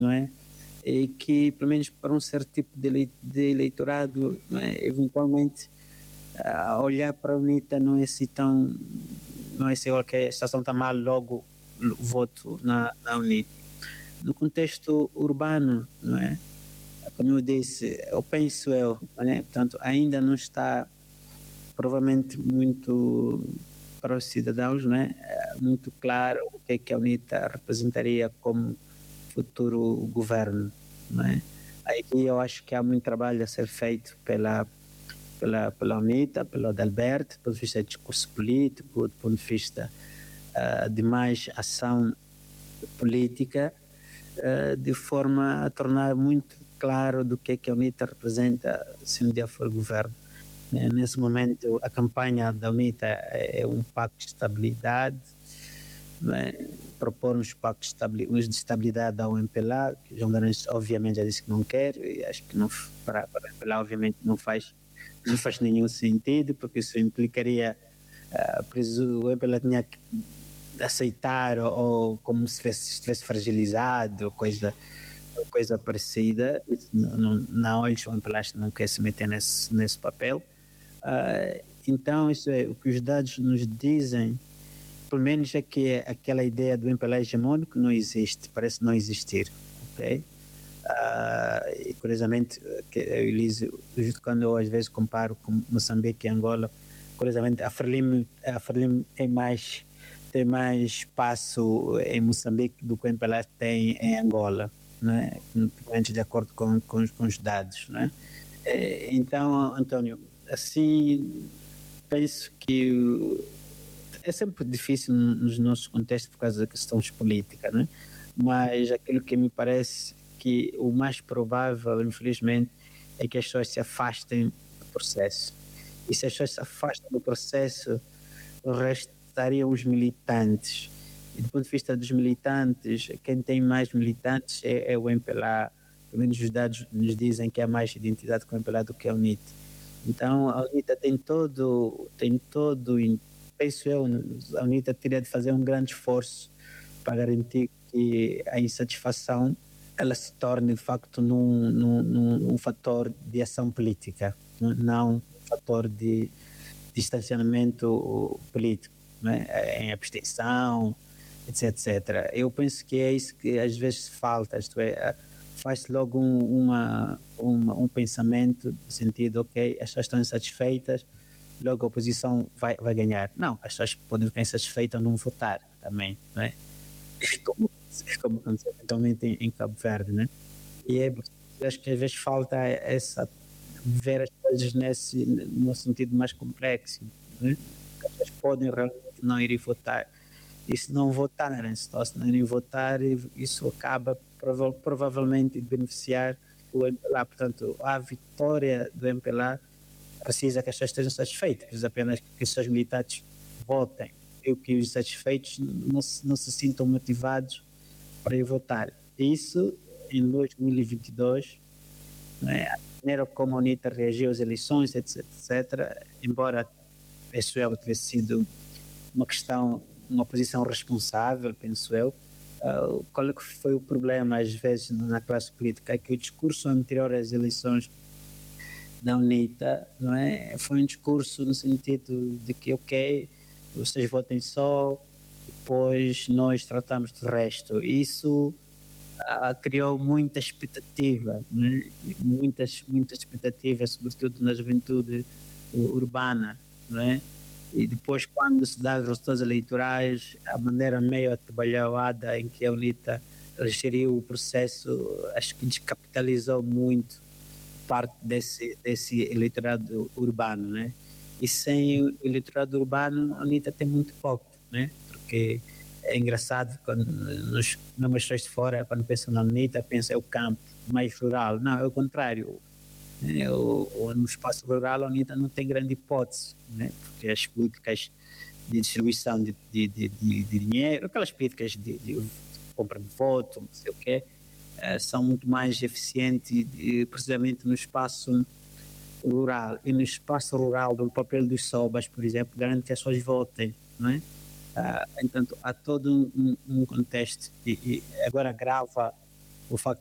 não é? E que, pelo menos para um certo tipo de eleitorado, não é? Eventualmente, olhar para a UNITA não é assim tão, não é assim, ok, a situação está mal, logo voto na UNITA. No contexto urbano, não é? Como eu disse, eu penso não é? Portanto, ainda não está provavelmente muito para os cidadãos, não é? Muito claro o que é que a UNITA representaria como futuro governo, não é? Aí eu acho que há muito trabalho a ser feito pela UNITA, pelo Adalberto, do ponto de vista de discurso político, do ponto de vista de mais ação política, de forma a tornar muito claro do que é a UNITA representa se um dia for governo. Nesse momento, a campanha da UNITA é um pacto de estabilidade, né? Propor uns pactos de estabilidade ao MPLA, que João Guimarães obviamente já disse que não quer, e acho que não, para o MPLA obviamente não faz nenhum sentido, porque isso implicaria, o MPLA tinha que aceitar ou como se estivesse fragilizado, coisa parecida. Não, eles o MPLA não quer se meter nesse papel. Então, isso é o que os dados nos dizem, pelo menos é que aquela ideia do MPLA hegemônico não existe, parece não existir, ok? E curiosamente, Elise, quando eu às vezes comparo com Moçambique e Angola, curiosamente a Frelimo tem mais espaço em Moçambique do que o MPLA tem em Angola, né? De acordo com os dados, né? Então, António, assim, penso que é sempre difícil nos nossos contextos por causa da questão política, né? Mas aquilo que me parece que o mais provável, infelizmente, é que as pessoas se afastem do processo. E se as pessoas se afastam do processo, restariam os militantes. E do ponto de vista dos militantes, quem tem mais militantes é o MPLA. Pelo menos os dados nos dizem que há mais identidade com o MPLA do que a UNITA. Então, a UNITA tem todo, penso eu, a UNITA teria de fazer um grande esforço para garantir que a insatisfação ela se torne, de facto, num fator de ação política, não um fator de distanciamento político, né? Em abstenção, etc. Eu penso que é isso que às vezes falta, isto é, faz-se logo um pensamento no sentido, ok, as pessoas estão insatisfeitas, logo a oposição vai ganhar. Não, as pessoas podem ficar insatisfeitas ou não votar também, não é? Como aconteceu eventualmente em Cabo Verde, né? E acho que às vezes falta essa ver as coisas no sentido mais complexo, né? As pessoas podem realmente não ir votar. E se não votarem, se não irem votar, isso acaba provavelmente de beneficiar o MPLA. Portanto, a vitória do MPLA precisa que as pessoas estejam satisfeitas, precisa apenas que os seus militantes votem e que os satisfeitos não se sintam motivados para ir votar. Isso, em 2022, né, a maneira como a UNITA reagiu às eleições, etc., embora penso eu tivesse sido uma posição responsável, penso eu, qual é que foi o problema às vezes na classe política? É que o discurso anterior às eleições da UNITA, não é? Foi um discurso no sentido de que, ok, vocês votem só, depois nós tratamos do resto. Isso criou muita expectativa, né? muita expectativa, sobretudo na juventude urbana, não é? E depois, quando se dá os resultados eleitorais, a maneira meio atabalhoada em que a UNITA geriu o processo, acho que descapitalizou muito parte desse eleitorado urbano, né? E sem o eleitorado urbano, a UNITA tem muito pouco, né? Porque é engraçado quando nos pessoas de fora, quando pensam na UNITA, pensam é o campo mais rural. Não, é o contrário. No espaço rural, a UNITA não tem grande hipótese, né? Porque as políticas de distribuição de dinheiro, aquelas políticas de compra de voto, não sei o quê, são muito mais eficientes precisamente no espaço rural. E no espaço rural, do papel dos SOBAS, por exemplo, garante que as pessoas votem, não é? Então, há todo um contexto e agora agrava o facto